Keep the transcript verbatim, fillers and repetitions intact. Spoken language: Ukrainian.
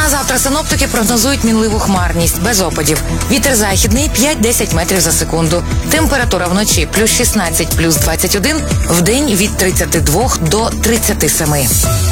завтра синоптики прогнозують мінливу хмарність, без опадів. Вітер західний п'ять-десять метрів за секунду. Температура вночі плюс шістнадцять, плюс двадцять один, вдень від тридцяти двох до тридцяти семи.